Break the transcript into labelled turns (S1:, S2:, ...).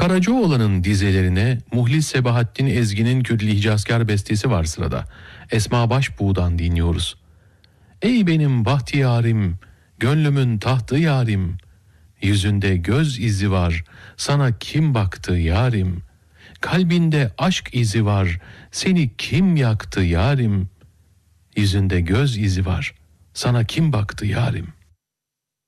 S1: Karacaoğlan'ın dizelerine Muhlis Sebahattin Ezgi'nin Kürdili Hicazkar bestesi var sırada. Esma Başbuğ'dan dinliyoruz. Ey benim bahtiyarım, gönlümün tahtı yarim, yüzünde göz izi var, sana kim baktı yarim? Kalbinde aşk izi var, seni kim yaktı yarim? Yüzünde göz izi var, sana kim baktı yarim?